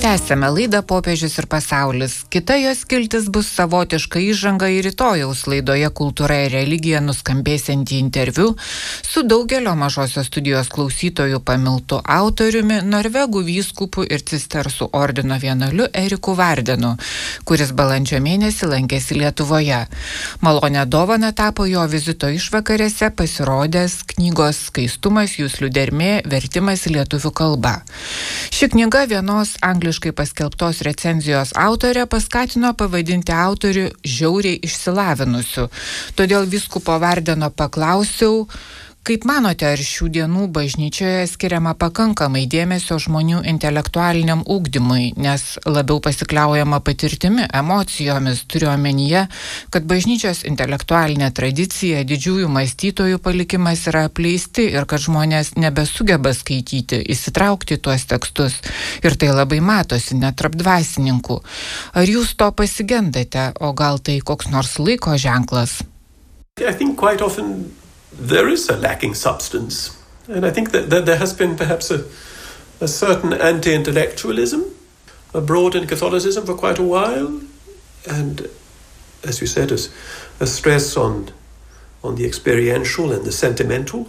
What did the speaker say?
Tęsėme laidą Popiežius ir pasaulis. Kita jos skiltis bus savotiška įžanga į rytojaus laidoje Kultūra ir religija nuskambėsiantį interviu su daugelio Mažosios studijos klausytojų pamiltu autoriumi, norvegų vyskupu ir cistersų ordino vienuoliu Eriku Vardenu, kuris balandžio mėnesį lankėsi Lietuvoje. Malonė dovana tapo jo vizito išvakarėse pasirodęs knygos Skaistumas, juslių dermė, vertimas į lietuvių kalbą. Ši knyga vienos angliškai paskelbtos recenzijos autorė paskatino pavadinti autorių žiauriai išsilavinusiu. Todėl vyskupo Vardeno paklausiau, kaip manote, ar šių dienų bažnyčioje skiriama pakankamai dėmesio žmonių intelektualiniam ugdymui, nes labiau pasikliaujama patirtimi, emocijomis, turiu omenyje, kad bažnyčios intelektualinė tradicija, didžiųjų mąstytojų palikimas yra apleisti ir kad žmonės nebesugeba skaityti, įsitraukti į tuos tekstus. Ir tai labai matosi net tarp dvasininkų. Ar jūs to pasigendate, o gal tai koks nors laiko ženklas? I think quite often there is a lacking substance. And I think that there has been perhaps a certain anti-intellectualism abroad in Catholicism for quite a while. And as you said, a stress on the experiential and the sentimental.